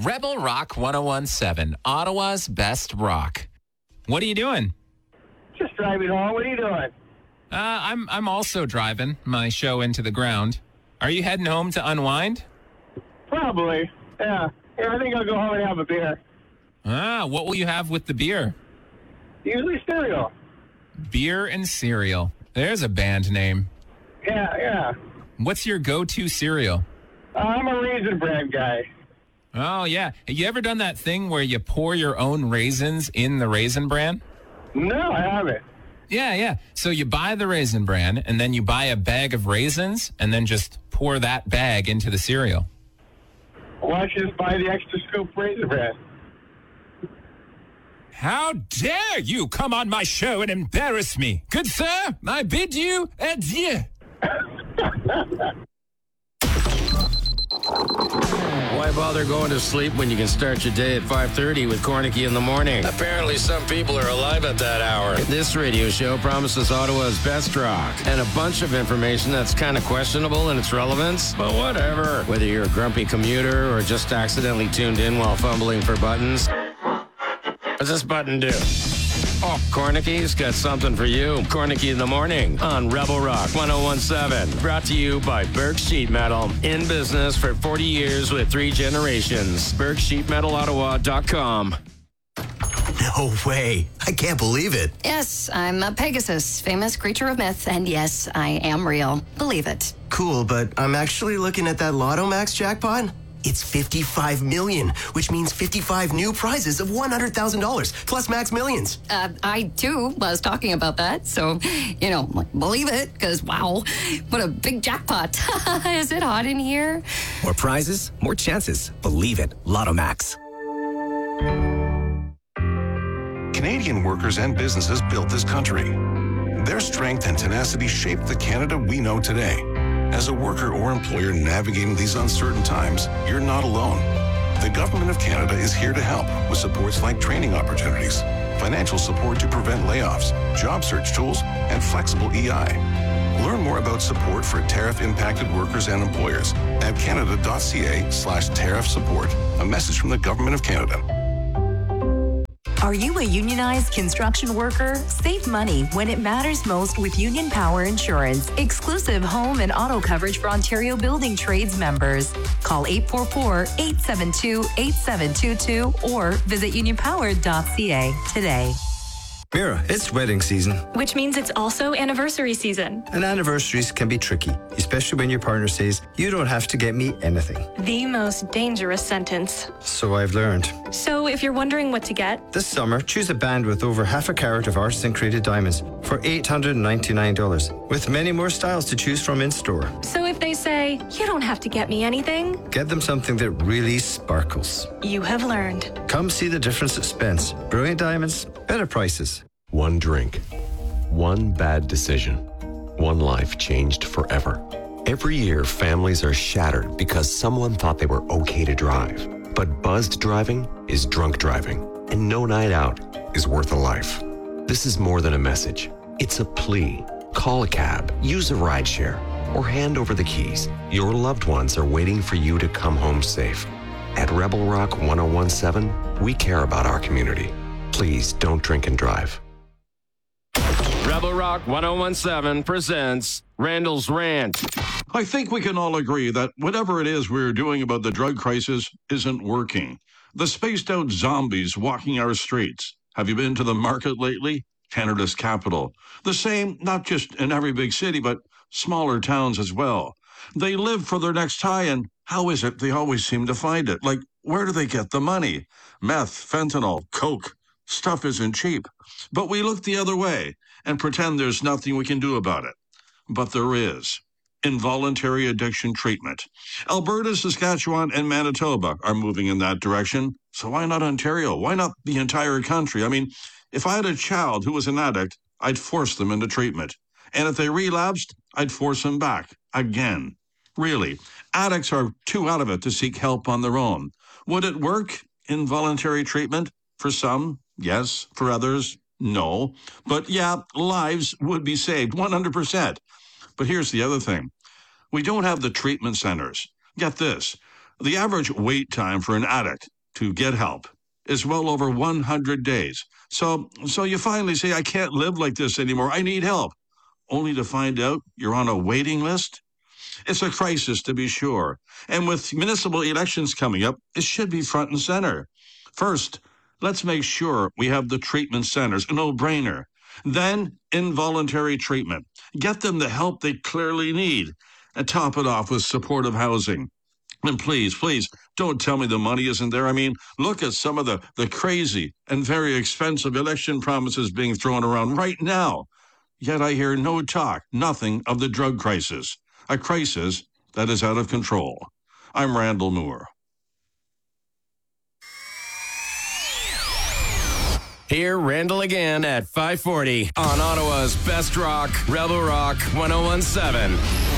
Rebel Rock 1017, Ottawa's best rock. What are you doing? Just driving home. What are you doing? I'm also driving my show into the ground. Are you heading home to unwind? Probably. Yeah, I think I'll go home and have a beer. What will you have with the beer? Usually cereal. Beer and cereal. There's a band name. Yeah. What's your go-to cereal? I'm a Raisin Bran guy. Oh, yeah. Have you ever done that thing where you pour your own raisins in the Raisin Bran? No, I haven't. Yeah. So you buy the Raisin Bran, and then you buy a bag of raisins, and then just pour that bag into the cereal. Why don't you just buy the extra scoop Raisin Bran? How dare you come on my show and embarrass me? Good sir, I bid you adieu. Why bother going to sleep when you can start your day at 5:30 with Cornicky in the morning? Apparently some people are alive at that hour. This radio show promises Ottawa's best rock and a bunch of information that's kind of questionable in its relevance, but whatever. Whether you're a grumpy commuter or just accidentally tuned in while fumbling for buttons, what's this button do? Oh, Cornicky's got something for you. Cornicky in the morning on Rebel Rock 1017. Brought to you by Burke Sheet Metal. In business for 40 years with 3 generations. BurkeSheetMetalOttawa.com. No way. I can't believe it. Yes, I'm a Pegasus, famous creature of myth, and yes, I am real. Believe it. Cool, but I'm actually looking at that Lotto Max jackpot. It's 55 million, which means 55 new prizes of $100,000 plus max millions. I, too, was talking about that. So, believe it, because wow, what a big jackpot. Is it hot in here? More prizes, more chances. Believe it. Lotto Max. Canadian workers and businesses built this country. Their strength and tenacity shaped the Canada we know today. As a worker or employer navigating these uncertain times, you're not alone. The Government of Canada is here to help with supports like training opportunities, financial support to prevent layoffs, job search tools, and flexible EI. Learn more about support for tariff-impacted workers and employers at canada.ca/tariff support. A message from the Government of Canada. Are you a unionized construction worker? Save money when it matters most with Union Power Insurance. Exclusive home and auto coverage for Ontario Building Trades members. Call 844-872-8722 or visit unionpower.ca today. Mira, it's wedding season. Which means it's also anniversary season. And anniversaries can be tricky, especially when your partner says, you don't have to get me anything. The most dangerous sentence. So I've learned. So if you're wondering what to get, this summer, choose a band with over half a carat of artisan-created diamonds for $899, with many more styles to choose from in store. So if they say, you don't have to get me anything, get them something that really sparkles. You have learned. Come see the difference at Spence. Brilliant diamonds, better prices. One drink, one bad decision, one life changed forever. Every year, families are shattered because someone thought they were okay to drive. But buzzed driving is drunk driving, and no night out is worth a life. This is more than a message. It's a plea. Call a cab, use a rideshare, or hand over the keys. Your loved ones are waiting for you to come home safe. At Rebel Rock 1017, we care about our community. Please don't drink and drive. Rebel Rock 1017 presents Randall's Rant. I think we can all agree that whatever it is we're doing about the drug crisis isn't working. The spaced-out zombies walking our streets. Have you been to the market lately? Canada's capital. The same, not just in every big city, but smaller towns as well. They live for their next high, and how is it they always seem to find it? Like, where do they get the money? Meth, fentanyl, coke. Stuff isn't cheap. But we look the other way and pretend there's nothing we can do about it. But there is. Involuntary addiction treatment. Alberta, Saskatchewan, and Manitoba are moving in that direction. So why not Ontario? Why not the entire country? I mean, if I had a child who was an addict, I'd force them into treatment. And if they relapsed, I'd force them back again. Really, addicts are too out of it to seek help on their own. Would it work? Involuntary treatment? For some, yes. For others, no. But yeah, lives would be saved, 100%. But here's the other thing. We don't have the treatment centers. Get this. The average wait time for an addict to get help is well over 100 days. So you finally say, I can't live like this anymore. I need help. Only to find out you're on a waiting list? It's a crisis, to be sure. And with municipal elections coming up, it should be front and center. First, let's make sure we have the treatment centers, a no-brainer. Then, involuntary treatment. Get them the help they clearly need. And top it off with supportive housing. And please, don't tell me the money isn't there. I mean, look at some of the crazy and very expensive election promises being thrown around right now. Yet I hear no talk, nothing of the drug crisis. A crisis that is out of control. I'm Randall Moore. Hear Randall again at 5:40 on Ottawa's Best Rock, Rebel Rock 101.7.